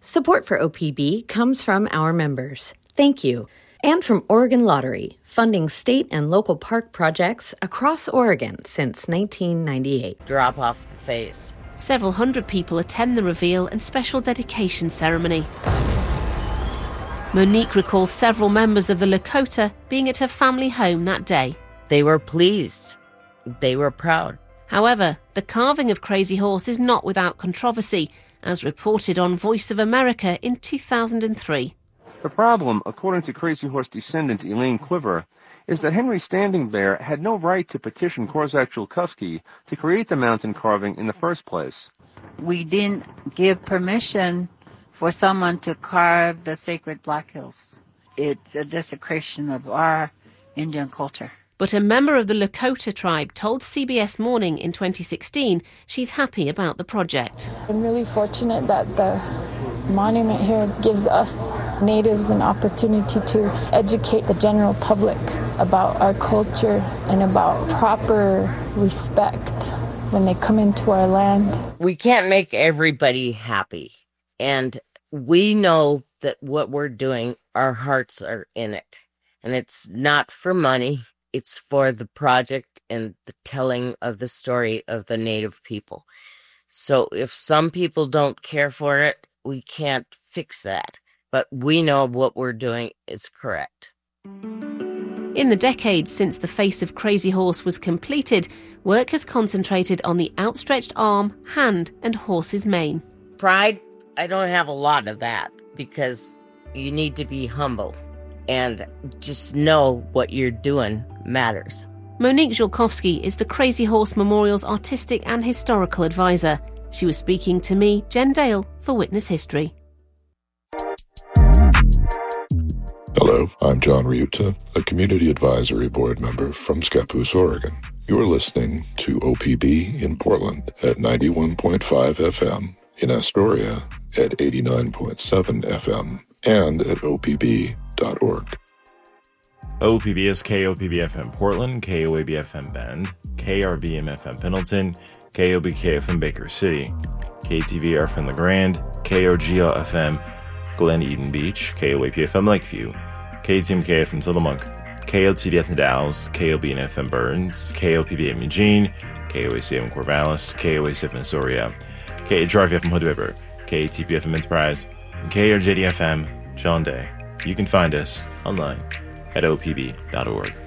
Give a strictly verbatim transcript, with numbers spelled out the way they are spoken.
Support for O P B comes from our members. Thank you. And from Oregon Lottery, funding state and local park projects across Oregon since nineteen ninety-eight. Drop off the face. Several hundred people attend the reveal and special dedication ceremony. Monique recalls several members of the Lakota being at her family home that day. They were pleased. They were proud. However, the carving of Crazy Horse is not without controversy, as reported on Voice of America in two thousand three. The problem, according to Crazy Horse descendant Elaine Quiver, is that Henry Standing Bear had no right to petition Korczak-Joukowsky to create the mountain carving in the first place. We didn't give permission for someone to carve the sacred Black Hills. It's a desecration of our Indian culture. But a member of the Lakota tribe told C B S Morning in twenty sixteen she's happy about the project. I'm really fortunate that the monument here gives us natives an opportunity to educate the general public about our culture and about proper respect when they come into our land. We can't make everybody happy. And we know that what we're doing, our hearts are in it. And it's not for money. It's for the project and the telling of the story of the Native people. So if some people don't care for it, we can't fix that. But we know what we're doing is correct. In the decades since the face of Crazy Horse was completed, work has concentrated on the outstretched arm, hand, and horse's mane. Pride, I don't have a lot of that because you need to be humble and just know what you're doing matters. Monique Joukowsky is the Crazy Horse Memorial's artistic and historical advisor. She was speaking to me, Jen Dale, for Witness History. Hello, I'm John Ryuta, a Community Advisory Board member from Scappoose, Oregon. You're listening to O P B in Portland at ninety-one point five F M, in Astoria at eighty-nine point seven F M, and at O P B dot org. O P B is K O P B F M Portland, K O A B F M Bend, K R V M F M Pendleton, K O B K F M Baker City, K T V R F M LaGrande, K O G L F M Glen Eden Beach, K O A P F M Lakeview, K T M K F M Tillamook, K O T D F Dallas, K O B N F M Burns, K O P B M Eugene, K O A C F M Corvallis, K O A C F M Astoria, K H R V F M Hood River, K T P F M Enterprise, and K R J D F M John Day. You can find us online at O P B dot org.